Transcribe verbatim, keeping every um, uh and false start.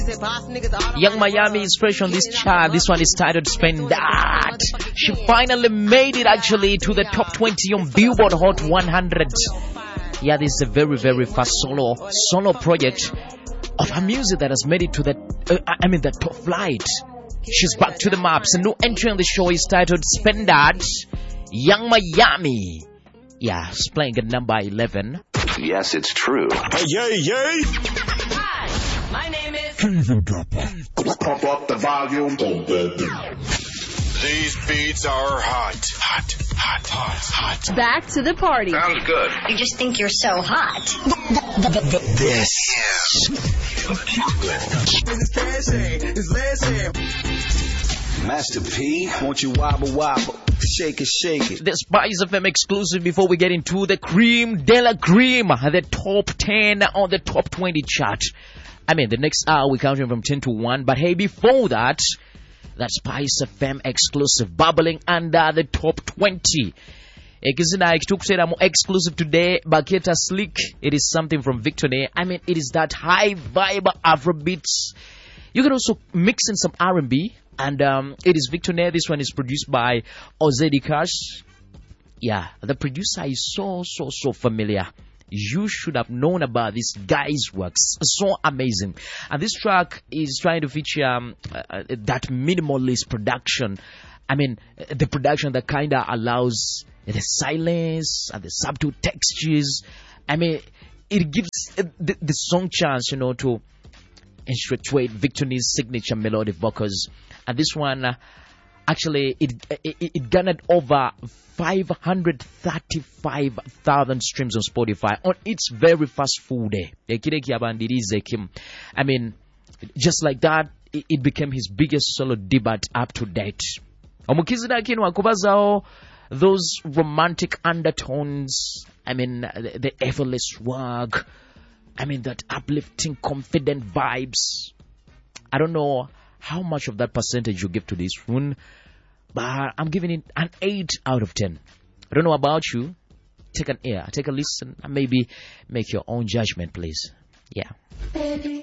Young Miami is fresh on this chart. This one is titled Spend That. She finally made it actually to the top twenty on Billboard Hot one hundred. Yeah, this is a very, very fast solo solo project of her music that has made it to the, uh, I mean, the top flight. She's back to the maps. A new entry on the show is titled Spend That. Young Miami. Yeah, she's playing at number eleven. Yes, it's true. Hey, yay, yay! Hi, my name is... Pump up the volume. These beats are hot. Hot, hot, hot, hot. Back to the party. Sounds good. You just think you're so hot. This is Master P, won't you wobble wobble, shake it, shake it. The Spice F M exclusive before we get into the cream de la cream, the top ten on the top twenty chart. I mean, the next hour we're counting from ten to one, but hey, before that, that Spice F M exclusive bubbling under the top twenty. Ekizina ikitukusera mo exclusive today, Baketa Slick. It is something from Victor Ney. I mean, it is that high vibe Afrobeats. You can also mix in some R and B. And um, it is Victor Ney. This one is produced by Ozedi Cash. Yeah, the producer is so, so, so familiar. You should have known about this guy's works. So amazing. And this track is trying to feature um, uh, that minimalist production. I mean, the production that kind of allows the silence and the subtle textures. I mean, it gives uh, the, the song chance, you know, to institute Victor Ney's signature melodic vocals. And this one, uh, actually, it, it it garnered over five hundred thirty-five thousand streams on Spotify on its very first full day. I mean, just like that, it, it became his biggest solo debut up to date. Those romantic undertones, I mean, the, the effortless work, I mean, that uplifting, confident vibes. I don't know how much of that percentage you give to this one, but I'm giving it an eight out of ten. I don't know about you. Take an ear, take a listen, and maybe make your own judgment, please. Yeah. Baby.